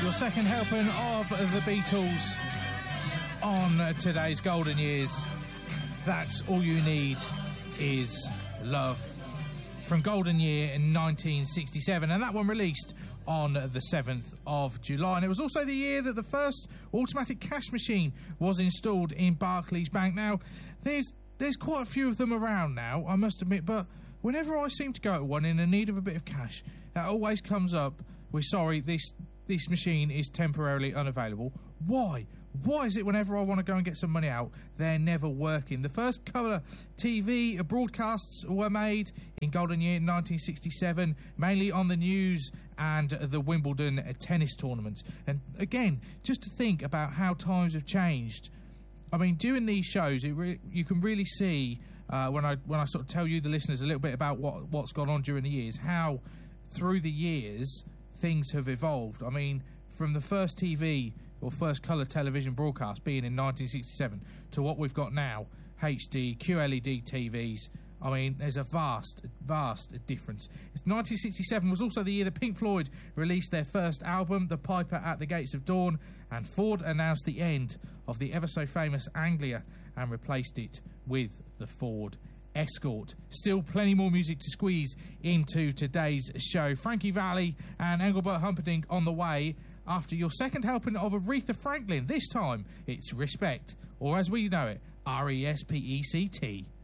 Your second helping of the Beatles on today's Golden Years. That's All You Need Is Love from Golden Year in 1967, and that one released on the 7th of July. And it was also the year that the first automatic cash machine was installed in Barclays Bank. Now, there's quite a few of them around now, I must admit, but whenever I seem to go to one in need of a bit of cash, it always comes up, we're sorry, this machine is temporarily unavailable. Why? Why is it whenever I want to go and get some money out, they're never working? The first colour TV broadcasts were made in Golden Year 1967, mainly on the news and the Wimbledon tennis tournament. And again, just to think about how times have changed. I mean, during these shows, you can really see, when I sort of tell you, the listeners, a little bit about what's gone on during the years, how through the years things have evolved. I mean, from the first TV or first colour television broadcast being in 1967 to what we've got now, HD, QLED TVs, I mean, there's a vast difference. 1967 was also the year that Pink Floyd released their first album, The Piper at the Gates of Dawn, and Ford announced the end of the ever-so-famous Anglia and replaced it with the Ford Escort. Still plenty more music to squeeze into today's show. Frankie Valli and Engelbert Humperdinck on the way after your second helping of Aretha Franklin. This time, it's Respect, or as we know it, R-E-S-P-E-C-T.